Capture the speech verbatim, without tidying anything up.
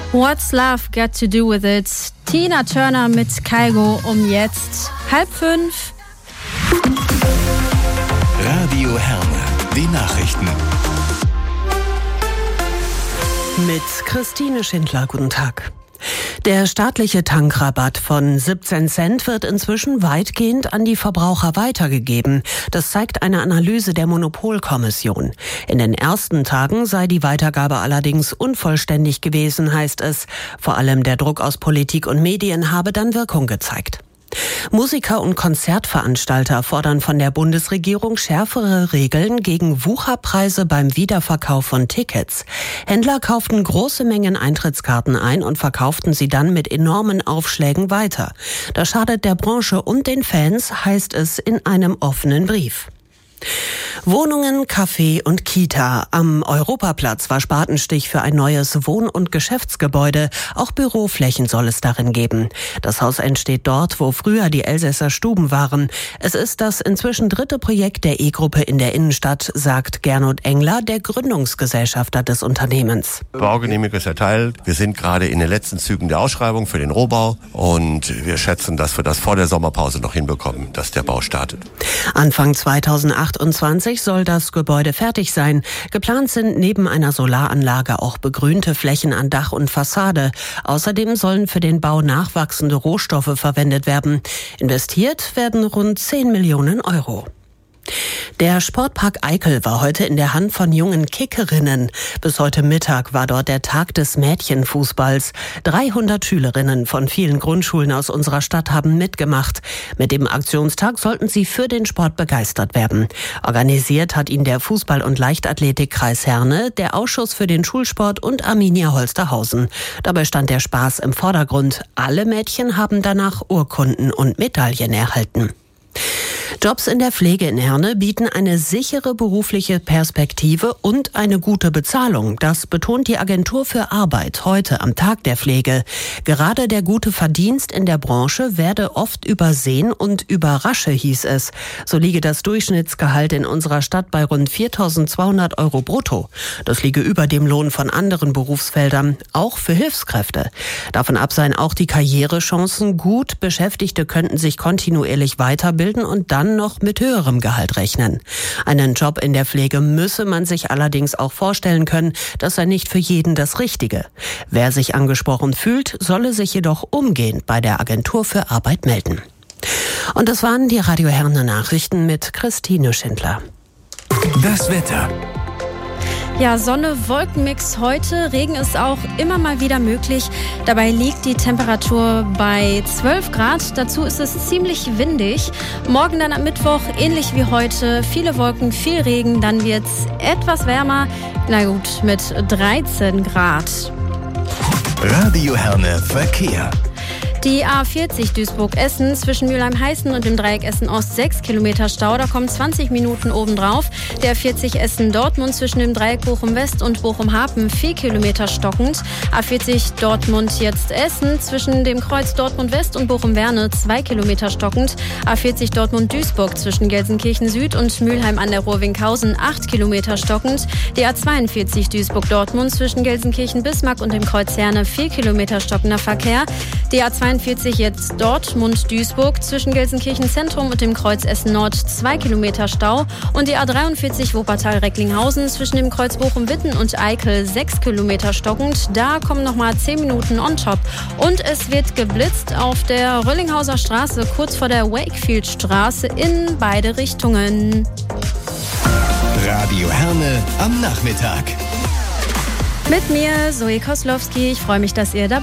What's Love Got to Do With It? Tina Turner mit Kygo um jetzt halb fünf. Radio Herne, die Nachrichten. Mit Christine Schindler, guten Tag. Der staatliche Tankrabatt von siebzehn Cent wird inzwischen weitgehend an die Verbraucher weitergegeben. Das zeigt eine Analyse der Monopolkommission. In den ersten Tagen sei die Weitergabe allerdings unvollständig gewesen, heißt es. Vor allem der Druck aus Politik und Medien habe dann Wirkung gezeigt. Musiker und Konzertveranstalter fordern von der Bundesregierung schärfere Regeln gegen Wucherpreise beim Wiederverkauf von Tickets. Händler kauften große Mengen Eintrittskarten ein und verkauften sie dann mit enormen Aufschlägen weiter. Das schadet der Branche und den Fans, heißt es in einem offenen Brief. Wohnungen, Café und Kita. Am Europaplatz war Spatenstich für ein neues Wohn- und Geschäftsgebäude. Auch Büroflächen soll es darin geben. Das Haus entsteht dort, wo früher die Elsässer Stuben waren. Es ist das inzwischen dritte Projekt der E-Gruppe in der Innenstadt, sagt Gernot Engler, der Gründungsgesellschafter des Unternehmens. Baugenehmigung ist erteilt. Wir sind gerade in den letzten Zügen der Ausschreibung für den Rohbau und wir schätzen, dass wir das vor der Sommerpause noch hinbekommen, dass der Bau startet. Anfang zweitausendachtundzwanzig soll das Gebäude fertig sein. Geplant sind neben einer Solaranlage auch begrünte Flächen an Dach und Fassade. Außerdem sollen für den Bau nachwachsende Rohstoffe verwendet werden. Investiert werden rund zehn Millionen Euro. Der Sportpark Eickel war heute in der Hand von jungen Kickerinnen. Bis heute Mittag war dort der Tag des Mädchenfußballs. dreihundert Schülerinnen von vielen Grundschulen aus unserer Stadt haben mitgemacht. Mit dem Aktionstag sollten sie für den Sport begeistert werden. Organisiert hat ihn der Fußball- und Leichtathletikkreis Herne, der Ausschuss für den Schulsport und Arminia Holsterhausen. Dabei stand der Spaß im Vordergrund. Alle Mädchen haben danach Urkunden und Medaillen erhalten. Jobs in der Pflege in Herne bieten eine sichere berufliche Perspektive und eine gute Bezahlung. Das betont die Agentur für Arbeit heute am Tag der Pflege. Gerade der gute Verdienst in der Branche werde oft übersehen und überrasche, hieß es. So liege das Durchschnittsgehalt in unserer Stadt bei rund viertausendzweihundert Euro brutto. Das liege über dem Lohn von anderen Berufsfeldern, auch für Hilfskräfte. Davon ab seien auch die Karrierechancen gut. Beschäftigte könnten sich kontinuierlich weiterbilden und dann noch mit höherem Gehalt rechnen. Einen Job in der Pflege müsse man sich allerdings auch vorstellen können. Das sei nicht für jeden das Richtige. Wer sich angesprochen fühlt, solle sich jedoch umgehend bei der Agentur für Arbeit melden. Und das waren die Radio Herne Nachrichten mit Christine Schindler. Das Wetter. Ja, Sonne, Wolkenmix heute. Regen ist auch immer mal wieder möglich. Dabei liegt die Temperatur bei zwölf Grad. Dazu ist es ziemlich windig. Morgen dann am Mittwoch ähnlich wie heute. Viele Wolken, viel Regen. Dann wird es etwas wärmer. Na gut, mit dreizehn Grad. Radio Herne Verkehr. Die A vierzig Duisburg-Essen zwischen Mülheim-Heißen und dem Dreieck Essen-Ost sechs Kilometer Stau, da kommen zwanzig Minuten obendrauf. Der vierzig Essen-Dortmund zwischen dem Dreieck Bochum-West und Bochum-Hapen vier Kilometer stockend. A vierzig Dortmund jetzt Essen zwischen dem Kreuz Dortmund-West und Bochum-Werne zwei Kilometer stockend. A vierzig Dortmund-Duisburg zwischen Gelsenkirchen-Süd und Mülheim an der Ruhr-Winkhausen acht Kilometer stockend. Die A zweiundvierzig Duisburg-Dortmund zwischen Gelsenkirchen-Bismarck und dem Kreuz Herne vier Kilometer stockender Verkehr. Die A zweiundvierzig jetzt Dortmund-Duisburg zwischen Gelsenkirchen-Zentrum und dem Kreuz Essen-Nord zwei Kilometer Stau und die A dreiundvierzig Wuppertal-Recklinghausen zwischen dem Kreuz Bochum-Witten und Eickel sechs Kilometer stockend. Da kommen nochmal zehn Minuten on top. Und es wird geblitzt auf der Röllinghauser Straße kurz vor der Wakefield-Straße in beide Richtungen. Radio Herne am Nachmittag. Mit mir, Zoe Koslowski. Ich freue mich, dass ihr dabei seid.